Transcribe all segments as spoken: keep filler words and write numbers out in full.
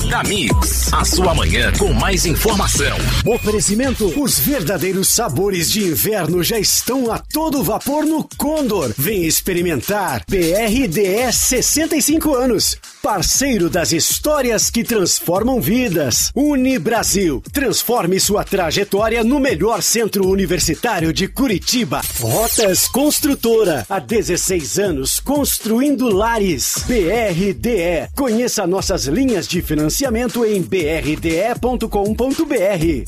da Mix, a sua manhã com mais informação. Oferecimento: os verdadeiros sabores de inverno já estão a todo vapor no Condor. Vem experimentar. B R D S sessenta e cinco anos. Parceiro das histórias que transformam vidas. Unibrasil. Transforme sua trajetória no melhor centro universitário de Curitiba. Rotas Construtora. Há dezesseis anos construindo lares. B R D E. Conheça nossas linhas de financiamento em b r d e ponto com ponto b r.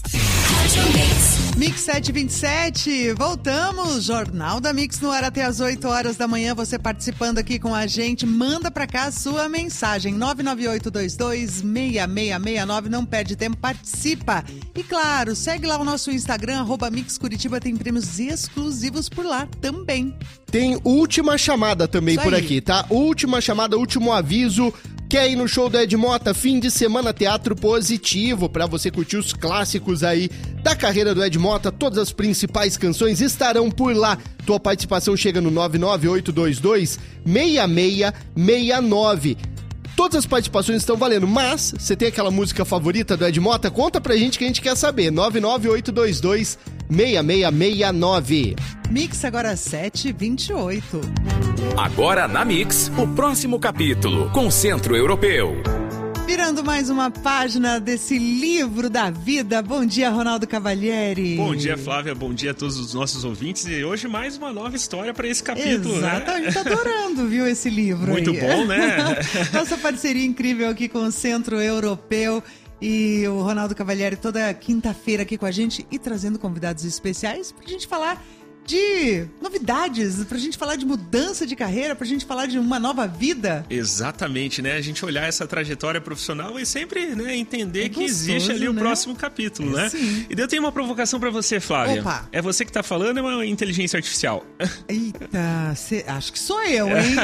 Mix sete e vinte e sete, voltamos, Jornal da Mix no ar até as oito horas da manhã, você participando aqui com a gente, manda pra cá a sua mensagem, nove nove oito dois dois seis seis seis nove, não perde tempo, participa. E claro, segue lá o nosso Instagram, arroba Mix Curitiba, tem prêmios exclusivos por lá também. Tem última chamada também Isso por aí. aqui, tá? Última chamada, último aviso. Quer ir no show do Ed Mota? Fim de semana Teatro Positivo, pra você curtir os clássicos aí da carreira do Ed Mota. Todas as principais canções estarão por lá. Tua participação chega no nove nove oito dois dois seis seis seis nove. Todas as participações estão valendo, mas você tem aquela música favorita do Ed Mota? Conta pra gente que a gente quer saber. nove nove oito dois dois seis seis seis nove. Mix agora sete e vinte e oito. Agora na Mix, o próximo capítulo, com Centro Europeu. Virando mais uma página desse livro da vida. Bom dia, Ronaldo Cavalieri. Bom dia, Flávia. Bom dia a todos os nossos ouvintes. E hoje mais uma nova história para esse capítulo, Exatamente, né? tá adorando, viu, esse livro. Muito aí. bom, né? Nossa parceria incrível aqui com o Centro Europeu. E o Ronaldo Cavalieri toda quinta-feira aqui com a gente e trazendo convidados especiais pra gente falar de novidades, pra gente falar de mudança de carreira, pra gente falar de uma nova vida. Exatamente, né? A gente olhar essa trajetória profissional e sempre, né, entender É que gostoso, existe ali o né? próximo capítulo, né? Sim. E daí eu tenho uma provocação pra você, Flávia. Opa. É você que tá falando ou é uma inteligência artificial? Eita, cê, acho que sou eu, hein?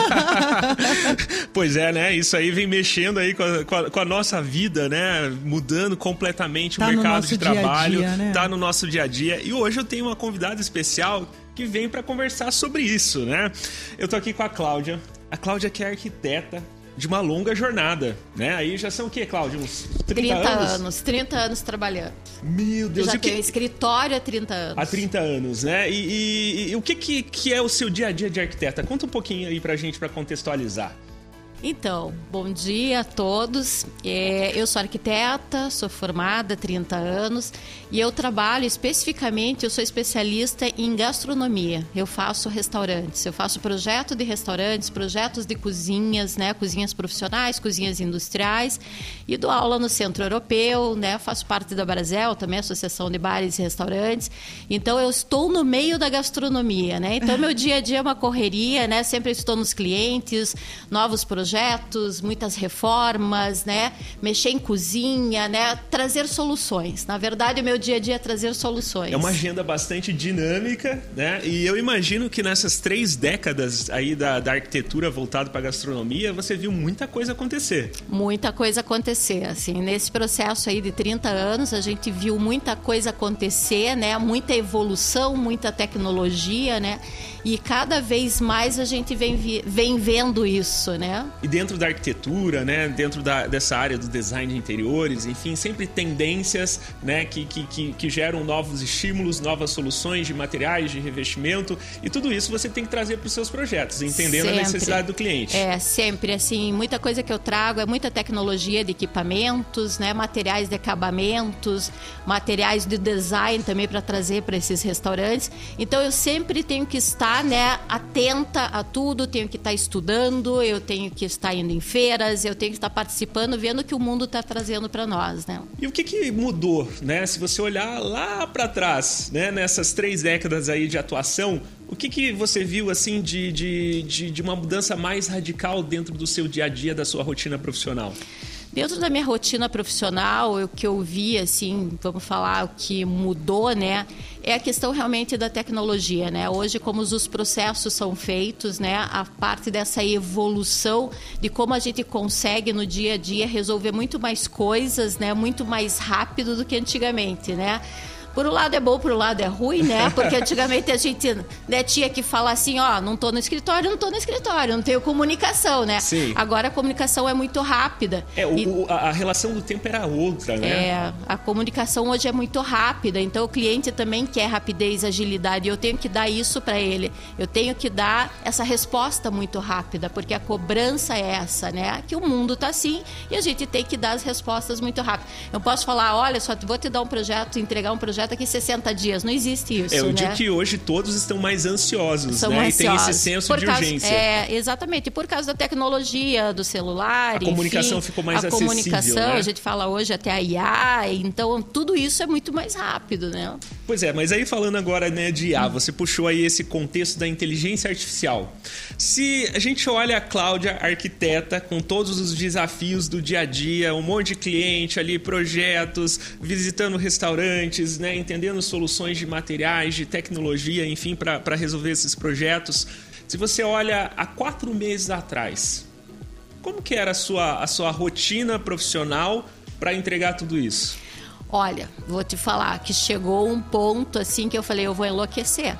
Pois é, né? Isso aí vem mexendo aí com a, com a- com a nossa vida, né? Mudando completamente Tá o no mercado nosso de dia a trabalho. dia, né? Tá no nosso dia a dia. E hoje eu tenho uma convidada especial que vem para conversar sobre isso, né? Eu tô aqui com a Cláudia. A Cláudia que é arquiteta de uma longa jornada, né? Aí já são o quê, Cláudia? Uns trinta, trinta anos? anos, trinta anos trabalhando. Meu Deus, Já e o que... tenho escritório há trinta anos. Há trinta anos, né? E, e- e o que, que, que é o seu dia a dia de arquiteta? Conta um pouquinho aí pra gente, pra contextualizar. Então, bom dia a todos. É, eu sou arquiteta, sou formada há trinta anos e eu trabalho especificamente, eu sou especialista em gastronomia. Eu faço restaurantes, eu faço projeto de restaurantes, projetos de cozinhas, né, cozinhas profissionais, cozinhas industriais e dou aula no Centro Europeu, né, faço parte da Brasel, também Associação de Bares e Restaurantes. Então eu estou no meio da gastronomia, né? Então meu dia a dia é uma correria, né? Sempre estou nos clientes, novos projetos, muitas reformas, né? Mexer em cozinha, né? Trazer soluções. Na verdade, o meu dia a dia é trazer soluções. É uma agenda bastante dinâmica, né? E eu imagino que nessas três décadas aí da, da arquitetura voltada para a gastronomia, você viu muita coisa acontecer. Muita coisa acontecer, assim, nesse processo aí de trinta anos, a gente viu muita coisa acontecer, né? Muita evolução, muita tecnologia, né? E cada vez mais a gente vem, vi- vem vendo isso, né? E dentro da arquitetura, né, dentro da, dessa área do design de interiores, enfim, sempre tendências, né, que, que, que, que geram novos estímulos, novas soluções de materiais, de revestimento, e tudo isso você tem que trazer para os seus projetos, entendendo Sempre. a necessidade do cliente. É, sempre, assim, muita coisa que eu trago é muita tecnologia de equipamentos, né, materiais de acabamentos, materiais de design também para trazer para esses restaurantes. Então eu sempre tenho que estar, né, atenta a tudo, tenho que estar estudando, eu tenho que estar indo em feiras, eu tenho que estar participando, vendo o que o mundo está trazendo para nós, né? E o que, que mudou, né? Se você olhar lá para trás, né? Nessas três décadas aí de atuação, o que, que você viu assim de, de, de, de uma mudança mais radical dentro do seu dia a dia, da sua rotina profissional? Dentro da minha rotina profissional, o que eu vi, assim, vamos falar, o que mudou, né, é a questão realmente da tecnologia, né? Hoje, como os processos são feitos, né, a parte dessa evolução de como a gente consegue no dia a dia resolver muito mais coisas, né, muito mais rápido do que antigamente, né? Por um lado é bom, por um lado é ruim, né? Porque antigamente a gente, né, tinha que falar assim, ó, não tô no escritório, não tô no escritório, não tenho comunicação, né? Sim. Agora a comunicação é muito rápida. É, o, e, o, a relação do tempo era outra, né? É, a comunicação hoje é muito rápida, então o cliente também quer rapidez, agilidade, e eu tenho que dar isso para ele. Eu tenho que dar essa resposta muito rápida, porque a cobrança é essa, né? Que o mundo tá assim e a gente tem que dar as respostas muito rápido. Eu posso falar, olha, só vou te dar um projeto, entregar um projeto aqui em sessenta dias. Não existe isso, É, eu né? digo que hoje todos estão mais ansiosos, São né? ansiosos. E tem esse senso por de causa, urgência. É, exatamente. E por causa da tecnologia, do celular, A comunicação enfim, ficou mais a acessível, comunicação, né? a gente fala hoje até a I A, então tudo isso é muito mais rápido, né? Pois é, mas aí falando agora, né, de I A, você puxou aí esse contexto da inteligência artificial. Se a gente olha a Cláudia, arquiteta, com todos os desafios do dia a dia, um monte de cliente ali, projetos, visitando restaurantes, né, entendendo soluções de materiais, de tecnologia, enfim, para resolver esses projetos. Se você olha há quatro meses atrás, como que era a sua, a sua rotina profissional para entregar tudo isso? Olha, vou te falar que chegou um ponto assim que eu falei, eu vou enlouquecer.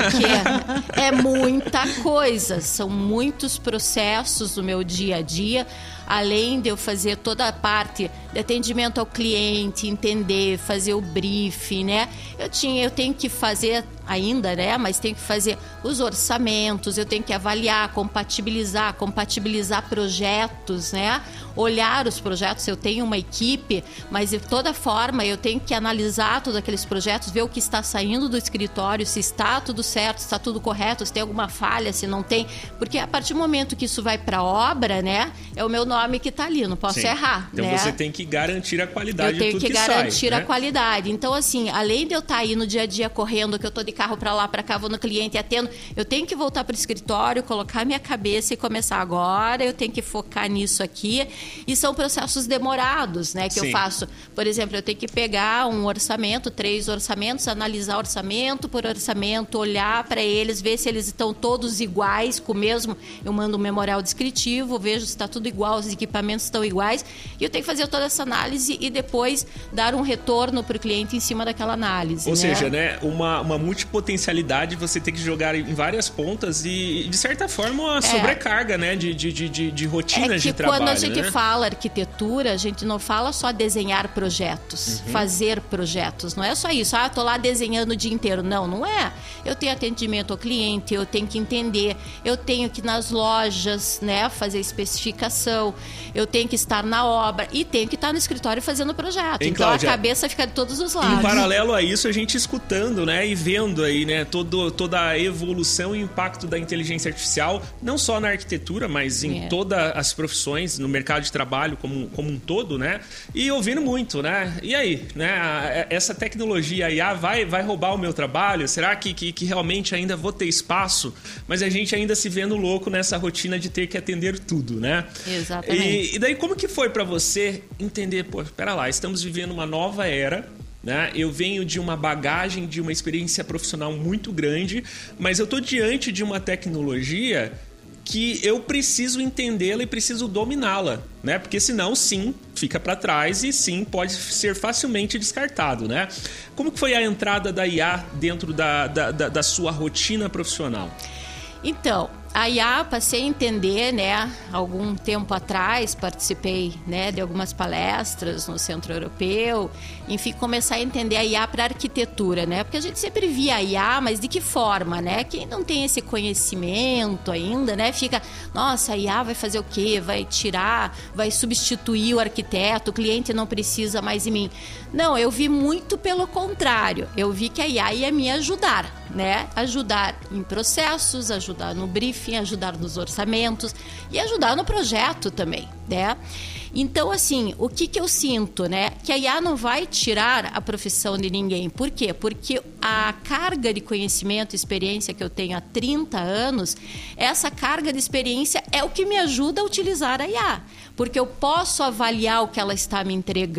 Porque é muita coisa, são muitos processos no meu dia a dia, além de eu fazer toda a parte de atendimento ao cliente, entender, fazer o briefing, né? Eu tinha, eu tenho que fazer ainda, né? Mas tenho que fazer os orçamentos, eu tenho que avaliar, compatibilizar, compatibilizar projetos, né? Olhar os projetos, eu tenho uma equipe, mas de toda forma eu tenho que analisar todos aqueles projetos, ver o que está saindo do escritório, se está tudo certo, se está tudo correto, se tem alguma falha, se não tem, porque a partir do momento que isso vai para obra, né? É o meu nome que está ali, não posso Sim. errar, então né? você tem que garantir a qualidade eu tenho de tudo que, que garantir sai, a né? qualidade. Então, assim, além de eu estar aí no dia a dia correndo, que eu tô de carro para lá, para cá, vou no cliente e atendo, eu tenho que voltar para o escritório, colocar minha cabeça e começar agora, eu tenho que focar nisso aqui. E são processos demorados, né, que Sim. eu faço. Por exemplo, eu tenho que pegar um orçamento, três orçamentos, analisar orçamento por orçamento, olhar para eles, ver se eles estão todos iguais, com o mesmo, eu mando um memorial descritivo, vejo se está tudo igual, os equipamentos estão iguais, e eu tenho que fazer toda essa análise e depois dar um retorno para o cliente em cima daquela análise. Ou né? seja, né, uma, uma multipotencialidade, você tem que jogar em várias pontas e, de certa forma, uma é. sobrecarga, né, de, de, de, de rotinas é de trabalho. Quando a gente né? fala arquitetura, a gente não fala só desenhar projetos, uhum. fazer projetos. Não é só isso, ah, tô lá desenhando o dia inteiro. Não, não é. Eu tenho atendimento ao cliente, eu tenho que entender, eu tenho que ir nas lojas, né, fazer especificação, eu tenho que estar na obra e tenho que estar no escritório fazendo o projeto. Hein, então Cláudia, a cabeça fica de todos os lados. Em paralelo a isso, a gente escutando, né, e vendo aí, né, todo, toda a evolução e impacto da inteligência artificial, não só na arquitetura, mas em é. todas as profissões, no mercado de trabalho como, como um todo, né? E ouvindo muito, né? E aí, né? Essa tecnologia I A vai, vai roubar o meu trabalho? Será que, que, que realmente ainda vou ter espaço? Mas a gente ainda se vendo louco nessa rotina de ter que atender tudo, né? Exatamente. E, e daí, como que foi para você entender, pô, pera lá, estamos vivendo uma nova era, né? Eu venho de uma bagagem, de uma experiência profissional muito grande, mas eu estou diante de uma tecnologia que eu preciso entendê-la e preciso dominá-la, né? Porque senão, sim, fica para trás e sim, pode ser facilmente descartado, né? Como que foi a entrada da I A dentro da, da, da, da sua rotina profissional? Então, a I A passei a entender, né, algum tempo atrás, participei, né, de algumas palestras no Centro Europeu, enfim, começar a entender a I A para arquitetura, né, porque a gente sempre via a I A, mas de que forma, né, quem não tem esse conhecimento ainda, né, fica, nossa, a I A vai fazer o quê? Vai tirar, vai substituir o arquiteto, o cliente não precisa mais de mim. Não, eu vi muito pelo contrário, eu vi que a I A ia me ajudar, né, ajudar em processos, ajudar no briefing, ajudar nos orçamentos e ajudar no projeto também, né? Então, assim, o que que eu sinto, né? Que a I A não vai tirar a profissão de ninguém. Por quê? Porque a carga de conhecimento e experiência que eu tenho há trinta anos, essa carga de experiência é o que me ajuda a utilizar a I A. Porque eu posso avaliar o que ela está me entregando.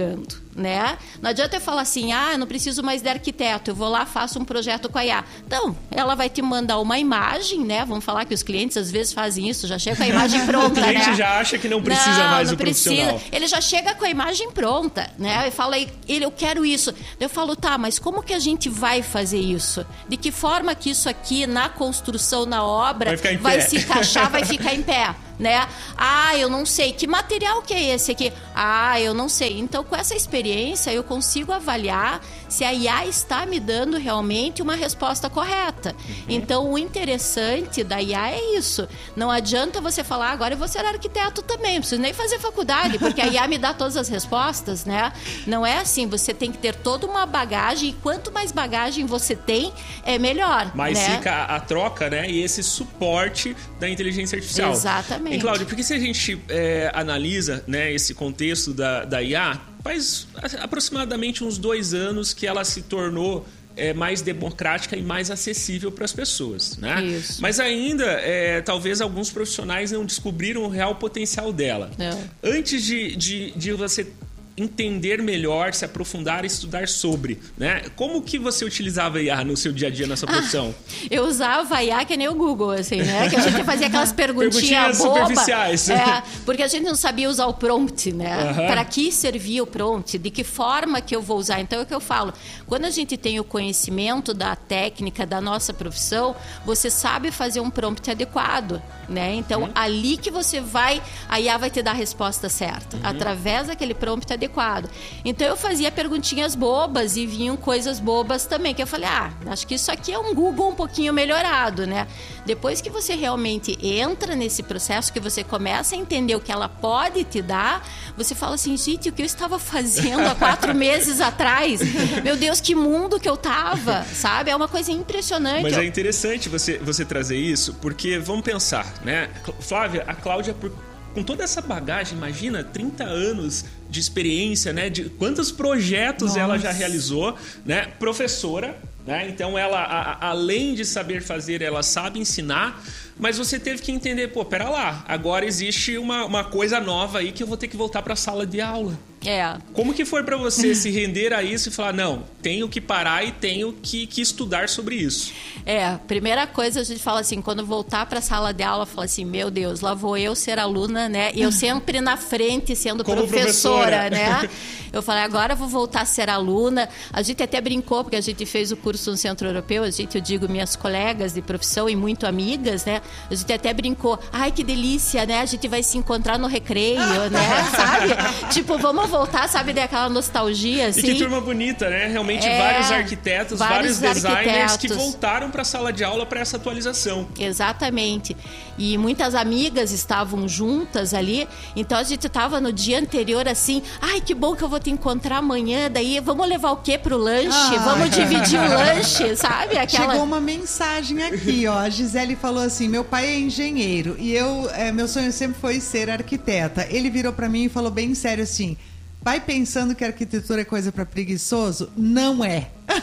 né? Não adianta eu falar assim, ah, eu não preciso mais de arquiteto, eu vou lá, faço um projeto com a I A. Então, ela vai te mandar uma imagem, né? Vamos falar que os clientes às vezes fazem isso, já chega com a imagem pronta, né? O cliente né? já acha que não precisa não, mais não do precisa. profissional. Ele já chega com a imagem pronta, né? E fala, ele, eu quero isso. Eu falo, tá, mas como que a gente vai fazer isso? De que forma que isso aqui, na construção, na obra, vai, vai se encaixar, vai ficar em pé? Né? Ah, eu não sei. Que material que é esse aqui? Ah, eu não sei. Então, com essa experiência, eu consigo avaliar se a I A está me dando realmente uma resposta correta. Uhum. Então, o interessante da I A é isso. Não adianta você falar, ah, agora eu vou ser arquiteto também, não preciso nem fazer faculdade, porque a I A me dá todas as respostas, né? Não é assim, você tem que ter toda uma bagagem, e quanto mais bagagem você tem, é melhor. Mas né? fica a, a troca, né? E esse suporte da inteligência artificial. Exatamente. E, Cláudia, porque se a gente é, analisa, né, esse contexto da, da I A, faz aproximadamente uns dois anos que ela se tornou é, mais democrática e mais acessível para as pessoas, né? Isso. Mas ainda, é, talvez alguns profissionais não descobriram o real potencial dela. Não. Antes de, de, de você entender melhor, se aprofundar e estudar sobre, né? Como que você utilizava I A no seu dia a dia, na sua profissão? Ah, eu usava I A que nem o Google, assim, né? Que a gente fazia aquelas perguntinhas perguntinhas boba, superficiais. É, porque a gente não sabia usar o prompt, né? Uhum. Para que servia o prompt? De que forma que eu vou usar? Então, é o que eu falo. Quando a gente tem o conhecimento da técnica da nossa profissão, você sabe fazer um prompt adequado, né? Então, uhum. ali que você vai, a I A vai te dar a resposta certa, uhum. através daquele prompt adequado. Então eu fazia perguntinhas bobas e vinham coisas bobas também, que eu falei, ah, acho que isso aqui é um Google um pouquinho melhorado, né? Depois que você realmente entra nesse processo, que você começa a entender o que ela pode te dar, você fala assim, gente, o que eu estava fazendo há quatro meses atrás? Meu Deus, que mundo que eu tava, sabe? É uma coisa impressionante. Mas eu... é interessante você, você trazer isso, porque vamos pensar, né? Flávia, a Cláudia, por... com toda essa bagagem, imagina, trinta anos de experiência, né? De quantos projetos Nossa. ela já realizou, né? Professora, né? Então ela, a, além de saber fazer, ela sabe ensinar, mas você teve que entender, pô, pera lá, agora existe uma, uma coisa nova aí que eu vou ter que voltar para a sala de aula. É. Como que foi para você se render a isso e falar, não, tenho que parar e tenho que, que estudar sobre isso? É, primeira coisa a gente fala assim, quando voltar para a sala de aula, fala assim, meu Deus, lá vou eu ser aluna, né? E eu sempre na frente sendo Como professora, professora, né? Eu falei, agora eu vou voltar a ser aluna. A gente até brincou, porque a gente fez o curso no Centro Europeu, a gente, eu digo, minhas colegas de profissão e muito amigas, né? A gente até brincou, ai, que delícia, né? A gente vai se encontrar no recreio, né? Sabe? Tipo, vamos voltar, sabe, daquela nostalgia, assim. E que turma bonita, né? Realmente é, vários arquitetos, vários, vários designers arquitetos. que voltaram para a sala de aula para essa atualização. Exatamente. E muitas amigas estavam juntas ali, então a gente estava no dia anterior assim, ai, que bom que eu vou te encontrar amanhã, daí vamos levar o quê pro lanche? Ah. Vamos dividir o lanche, sabe? Aquela... Chegou uma mensagem aqui, ó, a Gisele falou assim, meu pai é engenheiro e eu, é, meu sonho sempre foi ser arquiteta. Ele virou para mim e falou bem sério assim, vai pensando que arquitetura é coisa para preguiçoso? Não é.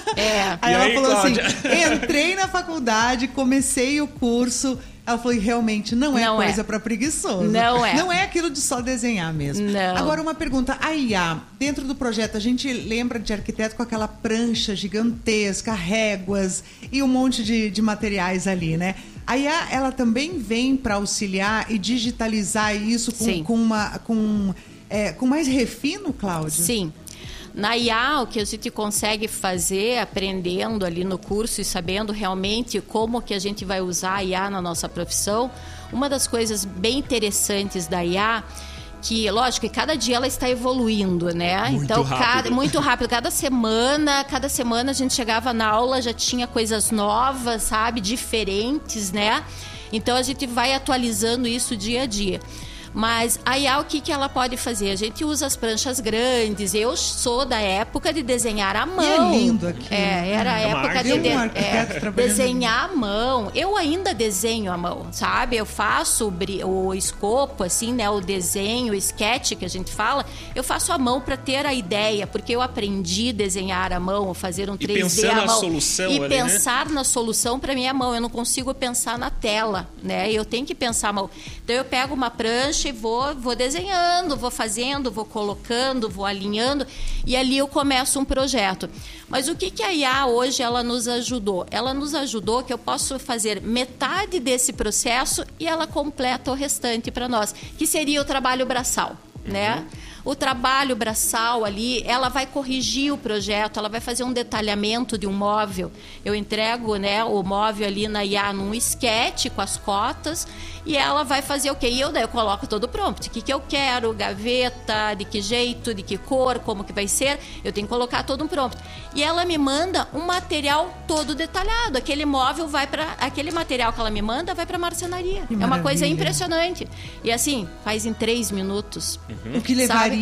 É. Aí ela aí, falou Cláudia? assim, entrei na faculdade, comecei o curso, ela falou, realmente não é não coisa é. para preguiçoso. Não é. Não é aquilo de só desenhar mesmo. Não. Agora uma pergunta, a I A, dentro do projeto, a gente lembra de arquiteto com aquela prancha gigantesca, réguas e um monte de, de materiais ali, né? A I A, ela também vem para auxiliar e digitalizar isso com, com, uma, com, é, com mais refino, Cláudia? Sim. Na I A, o que a gente consegue fazer, aprendendo ali no curso e sabendo realmente como que a gente vai usar a I A na nossa profissão, uma das coisas bem interessantes da I A, que, lógico, que cada dia ela está evoluindo, né? Muito então, rápido. Cada, muito rápido. Cada semana, cada semana a gente chegava na aula, já tinha coisas novas, sabe? Diferentes, né? Então, a gente vai atualizando isso dia a dia. Mas a I A, o que, que ela pode fazer? A gente usa as pranchas grandes. Eu sou da época de desenhar à mão. E é lindo aqui. É, era a é época de, de um é, desenhar à mão. Eu ainda desenho à mão, sabe? Eu faço o, o escopo, assim, né? O desenho, o sketch que a gente fala. Eu faço à mão para ter a ideia, porque eu aprendi a desenhar à mão, fazer um três D à mão. E pensar na solução E ali, pensar né? na solução para minha mão. Eu não consigo pensar na tela, né? Eu tenho que pensar à mão. Então eu pego uma prancha, ficha e vou, vou desenhando, vou fazendo, vou colocando, vou alinhando, e ali eu começo um projeto. Mas o que, que a I A hoje ela nos ajudou? Ela nos ajudou que eu posso fazer metade desse processo e ela completa o restante para nós, que seria o trabalho braçal, uhum. né? O trabalho braçal ali, ela vai corrigir o projeto, ela vai fazer um detalhamento de um móvel. Eu entrego, né, o móvel ali na I A num sketch com as cotas e ela vai fazer o quê? E eu, daí eu coloco todo o prompt. O que, que eu quero, gaveta, de que jeito, de que cor, como que vai ser. Eu tenho que colocar todo um prompt. E ela me manda um material todo detalhado. Aquele móvel vai para... Aquele material que ela me manda vai para marcenaria. Que é uma coisa impressionante. E assim, faz em três minutos. Uhum. O que levaria...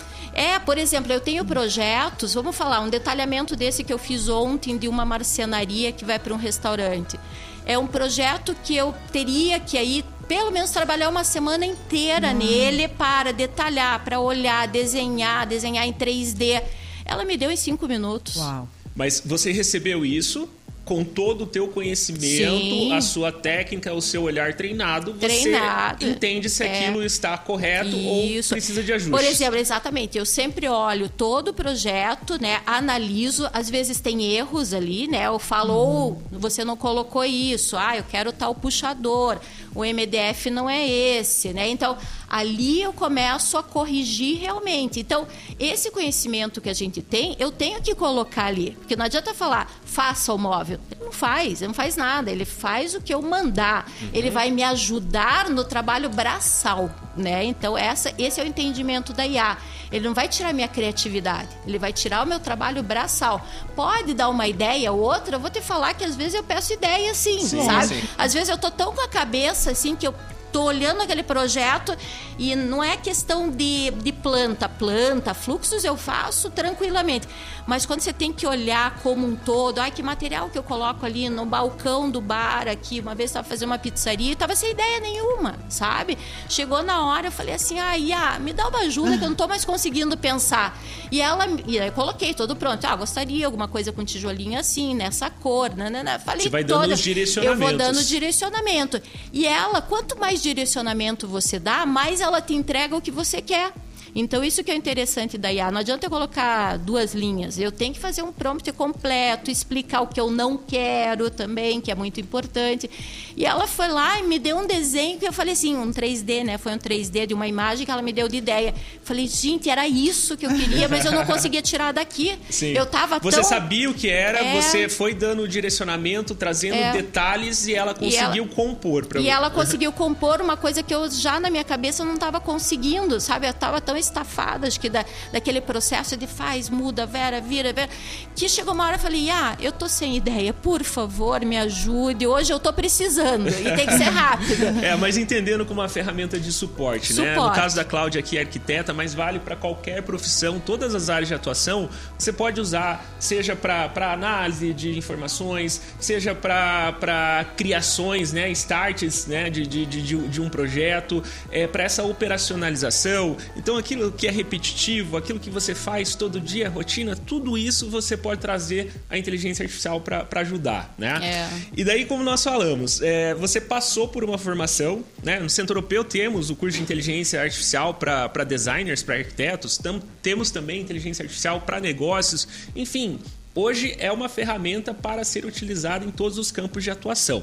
É, por exemplo, eu tenho projetos, vamos falar, um detalhamento desse que eu fiz ontem de uma marcenaria que vai para um restaurante. É um projeto que eu teria que aí, pelo menos, trabalhar uma semana inteira uhum. nele para detalhar, para olhar, desenhar, desenhar em três D. Ela me deu em cinco minutos. Uau. Mas você recebeu isso... com todo o teu conhecimento, Sim. a sua técnica, o seu olhar treinado, treinado. Você entende se é. aquilo está correto Isso. ou precisa de ajuste. Por exemplo, exatamente, eu sempre olho todo o projeto, né, analiso, às vezes tem erros ali, né, eu falo, ou oh, você não colocou isso, ah, eu quero tal puxador, o M D F não é esse, né, então ali eu começo a corrigir realmente. Então, esse conhecimento que a gente tem, eu tenho que colocar ali, porque não adianta falar, faça o móvel. Ele não faz, ele não faz nada, ele faz o que eu mandar. Uhum. Ele vai me ajudar no trabalho braçal, né? Então, essa, esse é o entendimento da I A. Ele não vai tirar minha criatividade, ele vai tirar o meu trabalho braçal. Pode dar uma ideia ou outra, eu vou te falar que às vezes eu peço ideia sim, sim sabe? Sim. Às vezes eu tô tão com a cabeça assim que eu tô olhando aquele projeto e não é questão de, de planta, planta, fluxos eu faço tranquilamente. Mas quando você tem que olhar como um todo, ai, que material que eu coloco ali no balcão do bar aqui, uma vez eu estava fazendo uma pizzaria e estava sem ideia nenhuma, sabe? Chegou na hora, eu falei assim, ah, Ia, me dá uma ajuda que eu não estou mais conseguindo pensar. E ela, e aí eu coloquei todo pronto, ah, gostaria alguma coisa com tijolinho assim, nessa cor, né, né, né. Falei, você vai dando toda, os direcionamentos. Eu vou dando direcionamento. E ela, quanto mais direcionamento você dá, mais ela te entrega o que você quer. Então, isso que é interessante da I A. Não adianta eu colocar duas linhas. Eu tenho que fazer um prompt completo, explicar o que eu não quero também, que é muito importante. E ela foi lá e me deu um desenho que eu falei assim, um três D, né? Foi um três D de uma imagem que ela me deu de ideia. Falei, gente, era isso que eu queria, mas eu não conseguia tirar daqui. Sim. Eu tava Você tão... sabia o que era, é... você foi dando o direcionamento, trazendo é... detalhes e ela conseguiu e ela... compor. Pra... E ela conseguiu compor uma coisa que eu já na minha cabeça não estava conseguindo, sabe? Eu estava tão estafada, acho que da, daquele processo de faz, muda, vera, vira, vera, que chegou uma hora eu falei, ah, eu tô sem ideia, por favor, me ajude, hoje eu tô precisando, e tem que ser rápido. É, mas entendendo como uma ferramenta de suporte, suporte. né? No caso da Cláudia aqui, arquiteta, mas vale para qualquer profissão, todas as áreas de atuação, você pode usar, seja para análise de informações, seja para criações, né? Starts, né? De, de, de, de um projeto, é, para essa operacionalização. Então, aquilo que é repetitivo, aquilo que você faz todo dia, rotina, tudo isso você pode trazer a inteligência artificial para ajudar, né? É. E daí, como nós falamos, é, você passou por uma formação, né? No Centro Europeu temos o curso de inteligência artificial para designers, para arquitetos, tam, temos também inteligência artificial para negócios, enfim... Hoje é uma ferramenta para ser utilizada em todos os campos de atuação. Uh,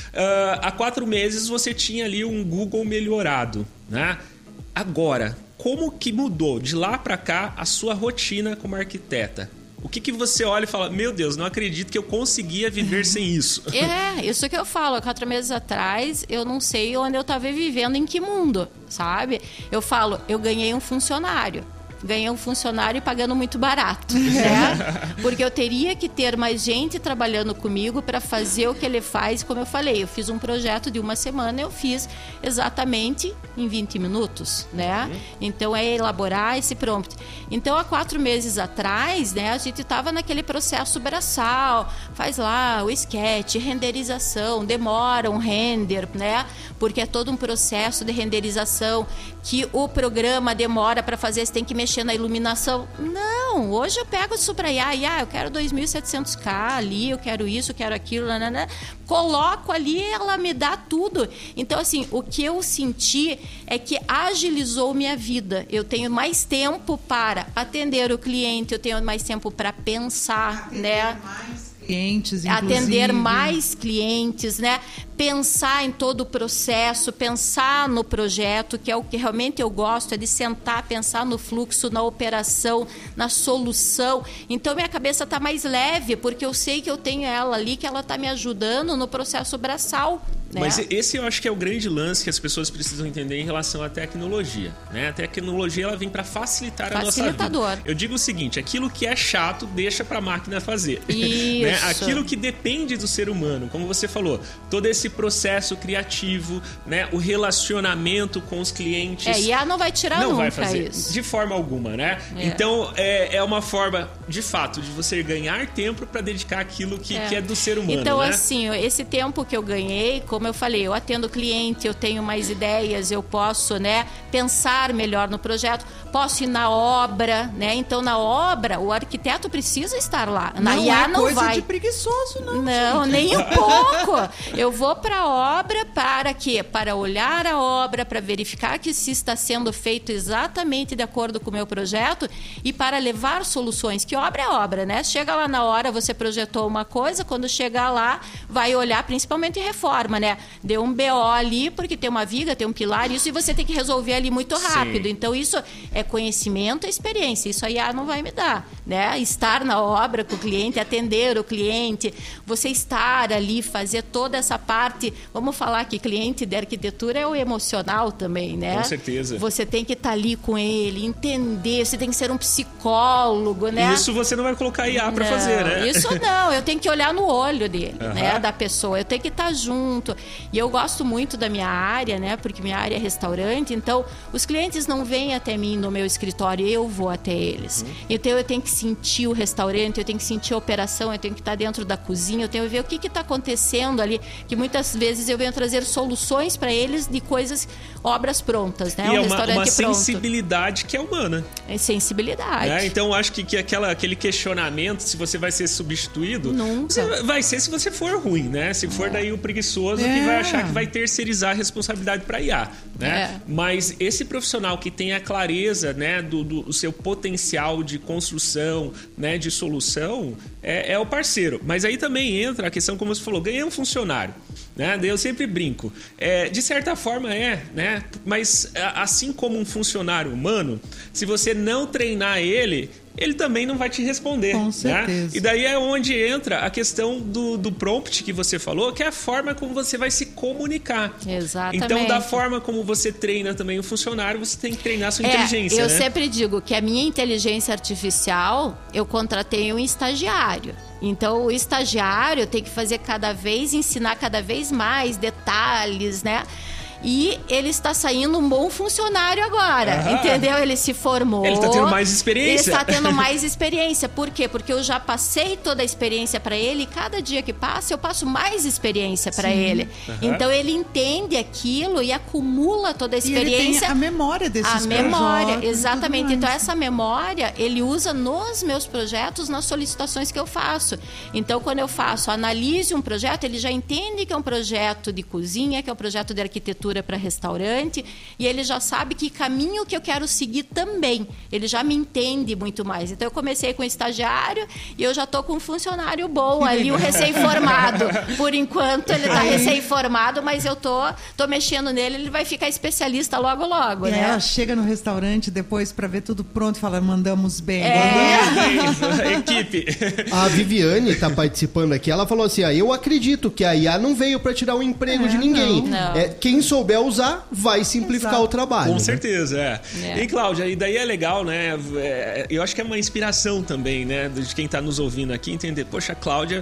há quatro meses você tinha ali um Google melhorado, né? Agora, como que mudou de lá para cá a sua rotina como arquiteta? O que, que você olha e fala, meu Deus, não acredito que eu conseguia viver sem isso? É, isso que eu falo. Há quatro meses atrás, eu não sei onde eu estava vivendo, em que mundo, sabe? Eu falo, eu ganhei um funcionário. Ganhei um funcionário pagando muito barato, né? Porque eu teria que ter mais gente trabalhando comigo para fazer o que ele faz. Como eu falei, eu fiz um projeto de uma semana, eu fiz exatamente em vinte minutos, né? Uhum. Então, é elaborar esse prompt. Então, há quatro meses atrás, né, a gente estava naquele processo braçal, faz lá o sketch, renderização, demora um render, né? Porque é todo um processo de renderização que o programa demora para fazer, você tem que mexer mexer na iluminação. Não, hoje eu pego isso pra I A, I A, eu quero dois mil e setecentos K ali, eu quero isso, eu quero aquilo, nanana. Coloco ali, ela me dá tudo. Então, assim, o que eu senti é que agilizou minha vida. Eu tenho mais tempo para atender o cliente, eu tenho mais tempo para pensar, atender, né? Mais clientes, inclusive. Atender mais clientes, né? Pensar em todo o processo, pensar no projeto, que é o que realmente eu gosto, é de sentar, pensar no fluxo, na operação, na solução. Então, minha cabeça está mais leve, porque eu sei que eu tenho ela ali, que ela está me ajudando no processo braçal. Né? Mas esse eu acho que é o grande lance que as pessoas precisam entender em relação à tecnologia, né? A tecnologia, ela vem para facilitar a nossa vida. Eu digo o seguinte, aquilo que é chato, deixa para a máquina fazer. Isso. Né? Aquilo que depende do ser humano, como você falou, todo esse processo criativo, né? O relacionamento com os clientes. É, I A não vai tirar não nunca vai fazer, isso. De forma alguma, né? É. Então, é, é uma forma, de fato, de você ganhar tempo para dedicar aquilo que é. que é do ser humano, Então, né? assim, esse tempo que eu ganhei, como eu falei, eu atendo cliente, eu tenho mais ideias, eu posso, né, pensar melhor no projeto, posso ir na obra, né? Então, na obra, o arquiteto precisa estar lá. Na não I A é não coisa vai. de preguiçoso, não. Não, gente. nem um pouco. Eu vou para a obra para quê? Para olhar a obra, para verificar que se está sendo feito exatamente de acordo com o meu projeto e para levar soluções. Que obra é obra, né? Chega lá na hora, você projetou uma coisa, quando chegar lá, vai olhar principalmente reforma, né? Deu um B O ali, porque tem uma viga, tem um pilar, isso, e você tem que resolver ali muito rápido. Sim. Então, isso é conhecimento e experiência. Isso a I A não vai me dar, né? Estar na obra com o cliente, atender o cliente, você estar ali, fazer toda essa parte. Vamos falar que cliente de arquitetura é o emocional também, né? Com certeza. Você tem que estar ali com ele, entender, você tem que ser um psicólogo, né? Isso você não vai colocar I A para fazer, né? Isso não, eu tenho que olhar no olho dele, uhum. né? Da pessoa, eu tenho que estar junto. E eu gosto muito da minha área, né? Porque minha área é restaurante, então os clientes não vêm até mim no meu escritório, eu vou até eles. Uhum. Então eu tenho que sentir o restaurante, eu tenho que sentir a operação, eu tenho que estar dentro da cozinha, eu tenho que ver o que está acontecendo ali, que muitas vezes eu venho trazer soluções para eles de coisas, obras prontas, né? E um é uma, restaurante uma pronto. sensibilidade que é humana. É sensibilidade. É, então acho que, que aquela, aquele questionamento, se você vai ser substituído, Nunca. Você vai ser se você for ruim, né? Se for é. daí o preguiçoso é. que vai achar que vai terceirizar a responsabilidade para I A, né? É. Mas esse profissional que tem a clareza, né, do, do seu potencial de construção, né, de solução, é, é o parceiro. Mas aí também entra a questão, como você falou, ganhar um funcionário, né? Eu sempre brinco. É, de certa forma é, né? Mas assim como um funcionário humano, se você não treinar ele, ele também não vai te responder. Com certeza. Né? E daí é onde entra a questão do, do prompt que você falou, que é a forma como você vai se comunicar. Exatamente. Então, da forma como você treina também o funcionário, você tem que treinar a sua é, inteligência. Eu né? sempre digo que a minha inteligência artificial, eu contratei um estagiário. Então, o estagiário tem que fazer cada vez, ensinar cada vez mais detalhes, né? E ele está saindo um bom funcionário agora, ah, entendeu? Ele se formou. Ele está tendo mais experiência. Ele está tendo mais experiência. Por quê? Porque eu já passei toda a experiência para ele e cada dia que passa eu passo mais experiência para ele. Uhum. Então ele entende aquilo e acumula toda a experiência. E ele tem a memória desses A projetos, memória, exatamente. Então essa memória ele usa nos meus projetos, nas solicitações que eu faço. Então quando eu faço, analise um projeto, ele já entende que é um projeto de cozinha, que é um projeto de arquitetura para restaurante, e ele já sabe que caminho que eu quero seguir também. Ele já me entende muito mais. Então eu comecei com um estagiário e eu já estou com um funcionário bom ali, um recém-formado. Por enquanto ele está recém-formado, mas eu tô, tô mexendo nele, ele vai ficar especialista logo logo, e né? Ela chega no restaurante depois para ver tudo pronto e fala, mandamos bem. É. Mandamos bem, equipe. A Viviane está participando aqui, ela falou assim, ah, eu acredito que a I A não veio para tirar o emprego é, de ninguém. Não. Não. É, quem souber usar, vai simplificar Exato. o trabalho. Com né? certeza, é. é. E, Cláudia, e daí é legal, né? É, eu acho que é uma inspiração também, né? De quem está nos ouvindo aqui, entender, poxa, a Cláudia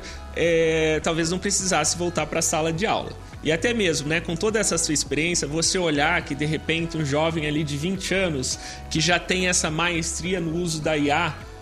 é, talvez não precisasse voltar para a sala de aula. E até mesmo, né, com toda essa sua experiência, você olhar que, de repente, um jovem ali de vinte anos, que já tem essa maestria no uso da I A,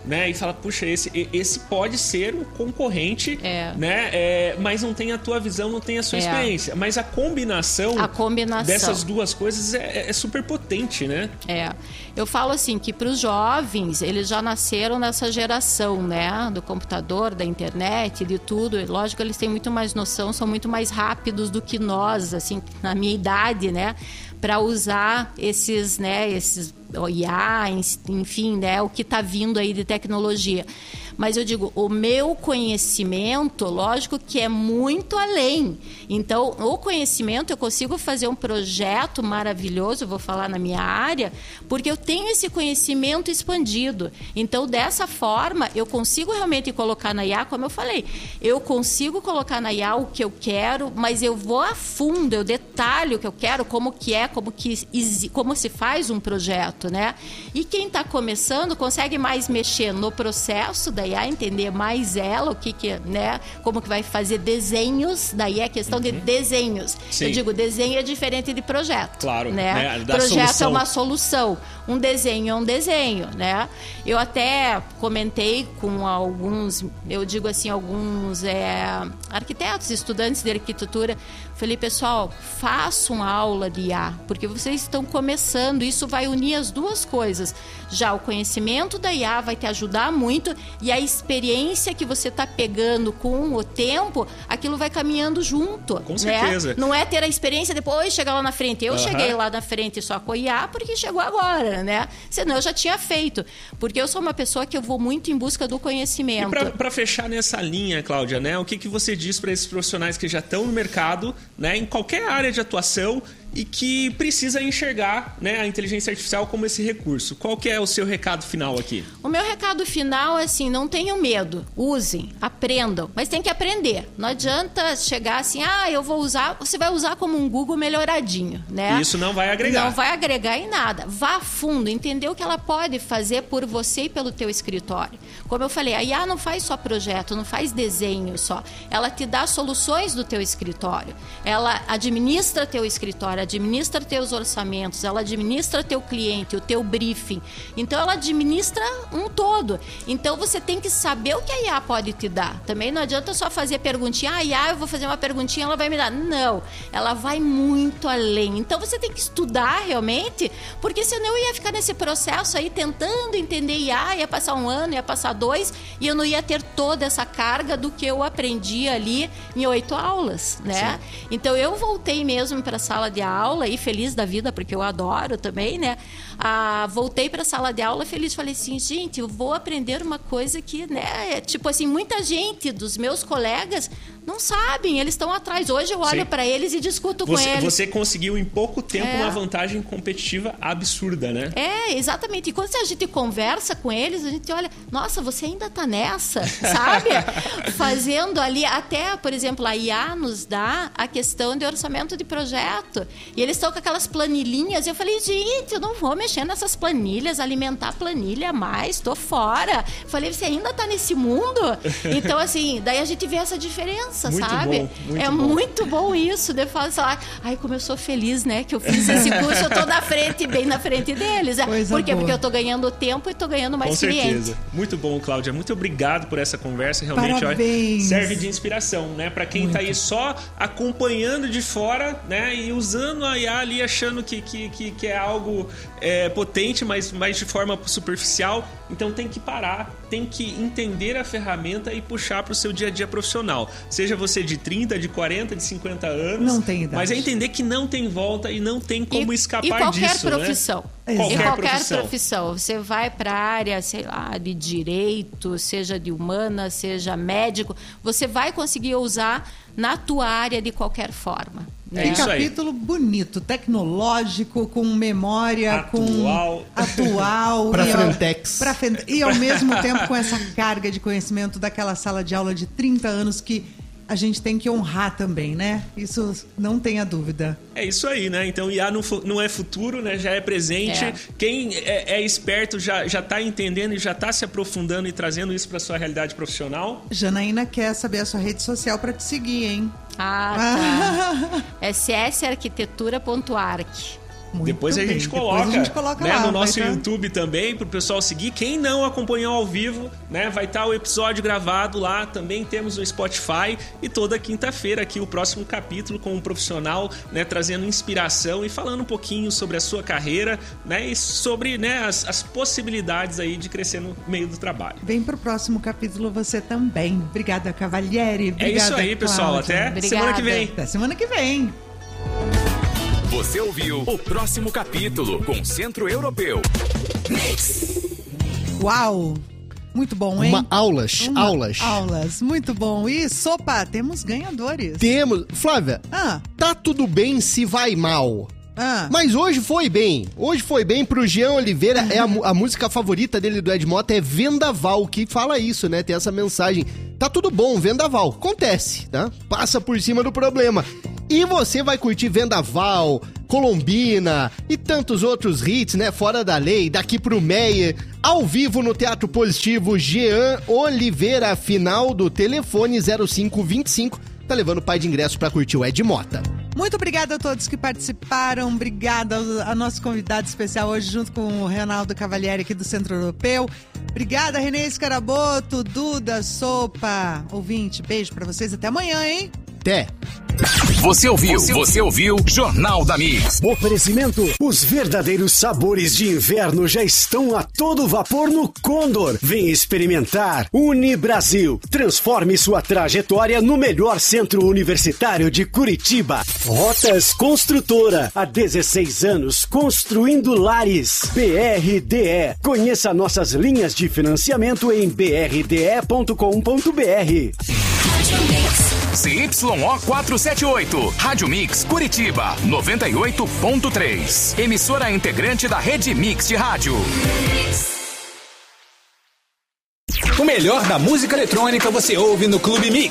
né? E fala, puxa, esse, esse pode ser um concorrente, é. né? É, mas não tem a tua visão, não tem a sua é. experiência. Mas a combinação, a combinação dessas duas coisas é, é super potente, né? É. Eu falo assim, que para os jovens, eles já nasceram nessa geração, né? Do computador, da internet, de tudo. Lógico que eles têm muito mais noção, são muito mais rápidos do que nós, assim, na minha idade, né? Para usar esses, né? Esses o I A, enfim, né? O que está vindo aí de tecnologia. Mas eu digo, o meu conhecimento, lógico que é muito além. Então, o conhecimento, eu consigo fazer um projeto maravilhoso, eu vou falar na minha área, porque eu tenho esse conhecimento expandido. Então, dessa forma, eu consigo realmente colocar na I A, como eu falei, eu consigo colocar na I A o que eu quero, mas eu vou a fundo, eu detalho o que eu quero, como que é, como, que, como se faz um projeto, né? E quem está começando consegue mais mexer no processo da I A, entender mais ela, o que que, né, como que vai fazer desenhos, daí é questão uhum. de desenhos. Sim. Eu digo, desenho é diferente de projeto. Claro, né? né? Projeto solução. É uma solução, um desenho é um desenho, né? Eu até comentei com alguns, eu digo assim, alguns é, arquitetos, estudantes de arquitetura, falei, pessoal, façam aula de I A, porque vocês estão começando, isso vai unir as duas coisas. Já o conhecimento da I A vai te ajudar muito e a experiência que você está pegando com o tempo, aquilo vai caminhando junto. Com certeza. Né? Não é ter a experiência depois chegar lá na frente. Eu uhum. cheguei lá na frente só com a I A porque chegou agora, né? Senão eu já tinha feito. Porque eu sou uma pessoa que eu vou muito em busca do conhecimento. E para fechar nessa linha, Cláudia, né? O que, que você diz para esses profissionais que já estão no mercado, né, em qualquer área de atuação e que precisa enxergar, né, a inteligência artificial como esse recurso? Qual que é o seu recado final aqui? O meu recado final é assim, não tenham medo, usem, aprendam, mas tem que aprender. Não adianta chegar assim, ah, eu vou usar, você vai usar como um Google melhoradinho, né? Isso não vai agregar. Não vai agregar em nada. Vá a fundo, entender o que ela pode fazer por você e pelo teu escritório. Como eu falei, a I A não faz só projeto, não faz desenho só. Ela te dá soluções do teu escritório. Ela administra teu escritório, administra teus orçamentos, ela administra teu cliente, o teu briefing. Então, ela administra um todo. Então, você tem que saber o que a I A pode te dar. Também não adianta só fazer perguntinha. Ah, I A, eu vou fazer uma perguntinha, ela vai me dar. Não, ela vai muito além. Então, você tem que estudar realmente, porque senão eu ia ficar nesse processo aí, tentando entender I A, ia passar um ano, ia passar dois, e eu não ia ter toda essa carga do que eu aprendi ali em oito aulas, né? Sim. Então, eu voltei mesmo para a sala de aula aula e feliz da vida, porque eu adoro também, né? Ah, voltei para a sala de aula feliz, falei assim, gente, eu vou aprender uma coisa que, né, tipo assim, muita gente dos meus colegas não sabem, eles estão atrás. Hoje eu olho para eles e discuto você, com eles. Você conseguiu em pouco tempo é. uma vantagem competitiva absurda, né? É, exatamente. E quando a gente conversa com eles, a gente olha, nossa, você ainda tá nessa, sabe? Fazendo ali, até, por exemplo, a I A nos dá a questão de orçamento de projeto. E eles estão com aquelas planilhinhas. E eu falei, gente, eu não vou mexer nessas planilhas, alimentar planilha mais, tô fora. Falei, você ainda tá nesse mundo? Então, assim, daí a gente vê essa diferença. Muito sabe? Bom, muito é bom. muito bom isso. De falar, sei lá, ai, como eu sou feliz, né? Que eu fiz esse curso, eu tô na frente, bem na frente deles. Coisa Por quê? boa. Porque eu tô ganhando tempo e tô ganhando mais Com cliente. certeza. Muito bom, Cláudia. Muito obrigado por essa conversa. Realmente, ó, serve de inspiração, né? Para quem muito. tá aí só acompanhando de fora, né? E usando a I A ali, achando que, que, que, que é algo é, potente, mas, mas de forma superficial. Então tem que parar, tem que entender a ferramenta e puxar para o seu dia a dia profissional. Seja você de trinta, de quarenta, de cinquenta anos. Não tem idade. Mas é entender que não tem volta e não tem como e, escapar e qualquer disso, profissão. né? Qualquer, qualquer qualquer profissão. profissão. Você vai para a área, sei lá, de direito, seja de humana, seja médico, você vai conseguir usar na tua área de qualquer forma. É um capítulo aí. bonito, tecnológico, com memória, atual. com atual. Para Frentex. Pra, e ao mesmo tempo com essa carga de conhecimento daquela sala de aula de trinta anos que a gente tem que honrar também, né? Isso não tenha dúvida. É isso aí, né? Então I A não, não é futuro, né? Já é presente. É. Quem é, é esperto já já está entendendo e já está se aprofundando e trazendo isso para sua realidade profissional. Janaína quer saber a sua rede social para te seguir, hein? Ah, tá. S S arquitetura ponto arc. Muito Depois a bem. gente Depois coloca, a gente coloca né, lá, no nosso vai tá... YouTube também, pro pessoal seguir. Quem não acompanhou ao vivo, né, vai estar o episódio gravado lá. Também temos no Spotify. E toda quinta-feira aqui o próximo capítulo com um profissional, né, trazendo inspiração e falando um pouquinho sobre a sua carreira, né, e sobre, né, as, as possibilidades aí de crescer no meio do trabalho. Vem pro próximo capítulo você também. Obrigada, Cavalieri. Obrigada, é isso aí, pessoal. Cláudia. Até Obrigada. semana que vem. Até semana que vem. Você ouviu o próximo capítulo com Centro Europeu. Uau! Muito bom, hein? Uma aulas, Uma aulas. Aulas, muito bom. E, sopa, temos ganhadores. Temos... Flávia, Ah, tá tudo bem se vai mal. ah. Mas hoje foi bem. Hoje foi bem pro Jean Oliveira. É a, mu- a música favorita dele do Ed Mota é Vendaval, que fala isso, né? Tem essa mensagem. Tá tudo bom, Vendaval. Acontece, né? Passa por cima do problema. E você vai curtir Vendaval, Colombina e tantos outros hits, né? Fora da Lei, Daqui pro Meyer, ao vivo no Teatro Positivo, Jean Oliveira, final do telefone zero cinco vinte e cinco. Tá levando o pai de ingresso pra curtir o Ed Mota. Muito obrigada a todos que participaram. Obrigada ao- a nosso convidado especial hoje, junto com o Reinaldo Cavalieri aqui do Centro Europeu. Obrigada, Renê Scaraboto, Duda, Sopa, ouvinte. Beijo pra vocês. Até amanhã, hein? Até! Você ouviu? Você ouviu? Jornal da Mix. Oferecimento: os verdadeiros sabores de inverno já estão a todo vapor no Condor. Vem experimentar. Unibrasil. Transforme sua trajetória no melhor centro universitário de Curitiba. Rotas Construtora. Há dezesseis anos construindo lares. B R D E. Conheça nossas linhas de financiamento em b r d e ponto com ponto b r. C Y O quatrocentos e setenta e oito. Rádio Mix Curitiba noventa e oito ponto três. Emissora integrante da Rede Mix de Rádio. O melhor da música eletrônica você ouve no Clube Mix.